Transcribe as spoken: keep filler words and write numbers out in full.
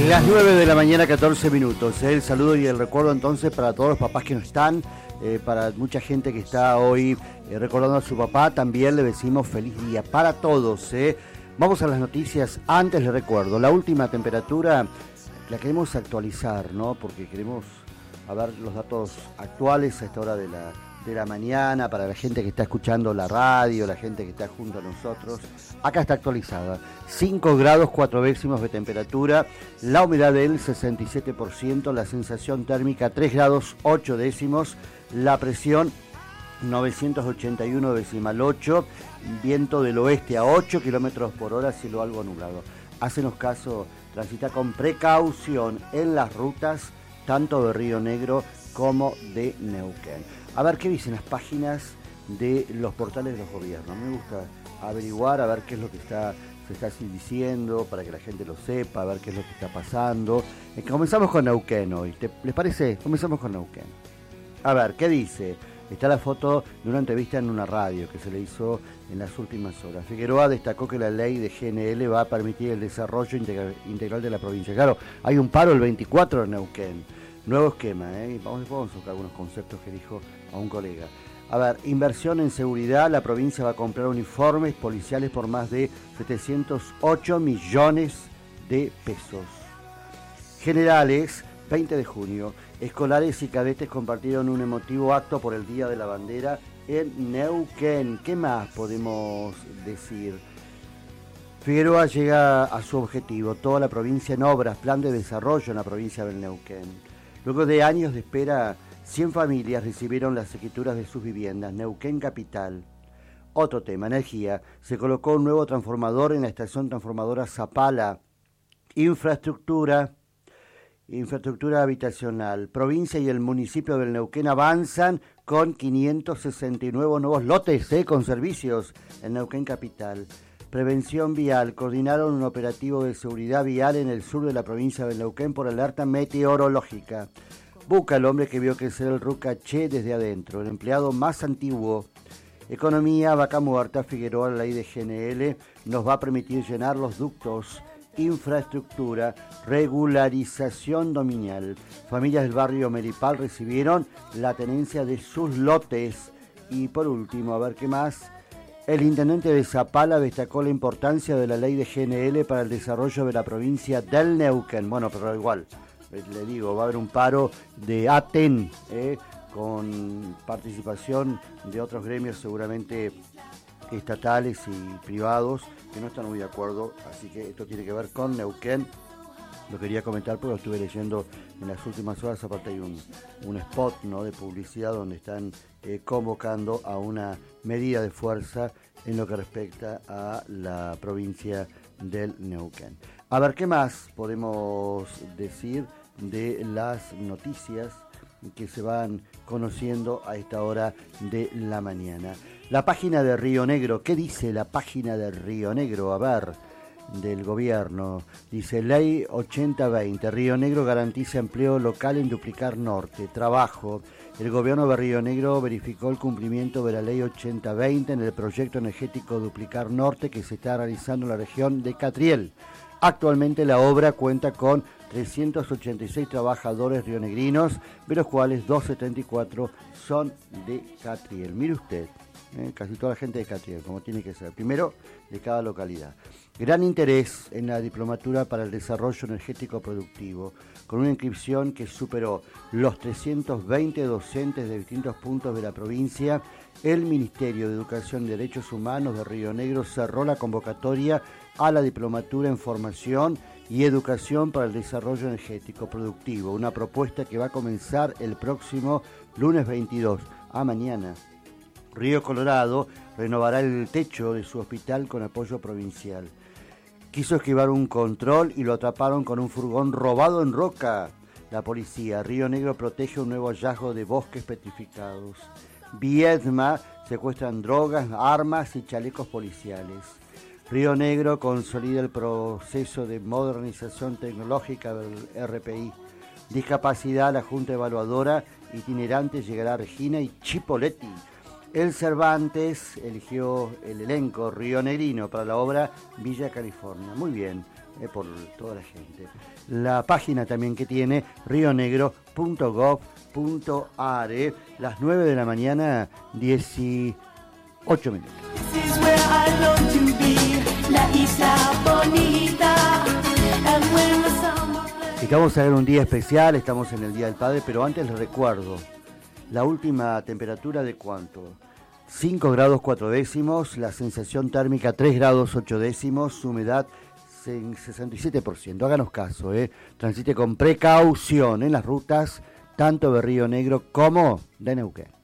Las nueve de la mañana, catorce minutos. ¿eh? El saludo y el recuerdo entonces para todos los papás que no están, eh, para mucha gente que está hoy eh, recordando a su papá, también le decimos feliz día para todos. ¿eh? Vamos a las noticias. Antes les recuerdo, la última temperatura la queremos actualizar, ¿no? Porque queremos a ver los datos actuales a esta hora de la, de la mañana, para la gente que está escuchando la radio, la gente que está junto a nosotros. Acá está actualizada, cinco grados cuatro décimos de temperatura, la humedad del sesenta y siete por ciento, la sensación térmica tres grados ocho décimos, la presión novecientos ochenta y uno decimal ocho, viento del oeste a ocho kilómetros por hora, cielo algo nublado. Hácenos caso, transita con precaución en las rutas, tanto de Río Negro como de Neuquén. A ver qué dicen las páginas de los portales de los gobiernos. Me gusta averiguar, a ver qué es lo que está se está diciendo, para que la gente lo sepa, a ver qué es lo que está pasando. Eh, comenzamos con Neuquén hoy, ¿te, ¿les parece? Comenzamos con Neuquén. A ver, ¿qué dice? Está la foto de una entrevista en una radio que se le hizo en las últimas horas. Figueroa destacó que la ley de G N L va a permitir el desarrollo integral, integral de la provincia. Claro, hay un paro el veinticuatro en Neuquén. Nuevo esquema, ¿eh? Vamos, vamos a buscar algunos conceptos que dijo a un colega. A ver, inversión en seguridad. La provincia va a comprar uniformes policiales por más de setecientos ocho millones de pesos. Generales, veinte de junio. Escolares y cadetes compartieron un emotivo acto por el Día de la Bandera en Neuquén. ¿Qué más podemos decir? Figueroa llega a su objetivo. Toda la provincia en obras, plan de desarrollo en la provincia del Neuquén. Luego de años de espera, cien familias recibieron las escrituras de sus viviendas. Neuquén capital. Otro tema, energía. Se colocó un nuevo transformador en la estación transformadora Zapala. Infraestructura. Infraestructura habitacional. Provincia y el municipio del Neuquén avanzan con quinientos sesenta y nueve nuevos lotes eh, con servicios en Neuquén capital. Prevención vial. Coordinaron un operativo de seguridad vial en el sur de la provincia del Neuquén por alerta meteorológica. Busca el hombre que vio crecer el Rucaché desde adentro, el empleado más antiguo. Economía, vaca muerta. Figueroa, la ley de G N L nos va a permitir llenar los ductos. Infraestructura, regularización dominial. Familias del barrio Meripal recibieron la tenencia de sus lotes. Y por último, a ver qué más. El intendente de Zapala destacó la importancia de la ley de G N L para el desarrollo de la provincia del Neuquén. Bueno, pero igual, le digo, va a haber un paro de ATEN, eh, con participación de otros gremios seguramente estatales y privados que no están muy de acuerdo, así que esto tiene que ver con Neuquén. Lo quería comentar porque lo estuve leyendo en las últimas horas. Aparte hay un, un spot, ¿no?, de publicidad donde están eh, convocando a una medida de fuerza en lo que respecta a la provincia del Neuquén. A ver, ¿qué más podemos decir de las noticias que se van conociendo a esta hora de la mañana? La página de Río Negro, ¿qué dice la página de Río Negro? A ver, del gobierno. Dice, ley ochenta veinte, Río Negro garantiza empleo local en Duplicar Norte. Trabajo. El gobierno de Río Negro verificó el cumplimiento de la ley ochenta veinte en el proyecto energético Duplicar Norte que se está realizando en la región de Catriel. Actualmente la obra cuenta con trescientos ochenta y seis trabajadores rionegrinos, de los cuales doscientos setenta y cuatro son de Catriel. Mire usted, eh, casi toda la gente de Catriel, como tiene que ser. Primero, de cada localidad. Gran interés en la diplomatura para el desarrollo energético productivo, con una inscripción que superó los trescientos veinte docentes de distintos puntos de la provincia. El Ministerio de Educación y Derechos Humanos de Río Negro cerró la convocatoria a la diplomatura en formación y educación para el desarrollo energético productivo, una propuesta que va a comenzar el próximo lunes veintidós, a mañana. Río Colorado renovará el techo de su hospital con apoyo provincial. Quiso esquivar un control y lo atraparon con un furgón robado en Roca. La policía. Río Negro protege un nuevo hallazgo de bosques petrificados. Viedma secuestran drogas, armas y chalecos policiales. Río Negro consolida el proceso de modernización tecnológica del R P I. Discapacidad, la Junta Evaluadora itinerante llegará a Regina y Chipoleti. El Cervantes eligió el elenco rionegrino para la obra Villa California. Muy bien, eh, por toda la gente. La página también que tiene rio negro punto gov punto ar, eh, las nueve de la mañana, dieciocho minutos. Estamos en un día especial, estamos en el Día del Padre, pero antes les recuerdo, la última temperatura de cuánto, cinco grados cuatro décimos, la sensación térmica tres grados ocho décimos, humedad en sesenta y siete por ciento. Háganos caso, ¿eh? Transite con precaución en las rutas, tanto de Río Negro como de Neuquén.